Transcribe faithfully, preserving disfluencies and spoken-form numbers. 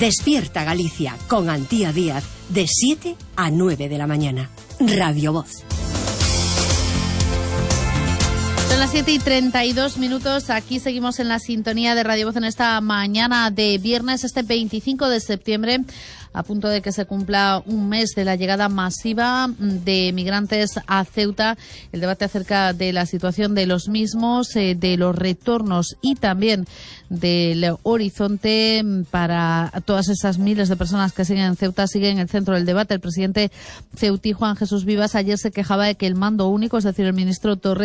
Despierta Galicia con Antía Díaz de siete a nueve de la mañana. Radio Voz. Son las siete y treinta y dos minutos. Aquí seguimos en la sintonía de Radio Voz en esta mañana de viernes, este veinticinco de septiembre, a punto de que se cumpla un mes de la llegada masiva de migrantes a Ceuta. El debate acerca de la situación de los mismos, eh, de los retornos y también del horizonte para todas esas miles de personas que siguen en Ceuta sigue en el centro del debate. El presidente ceutí, Juan Jesús Vivas, ayer se quejaba de que el mando único, es decir, el ministro Torres,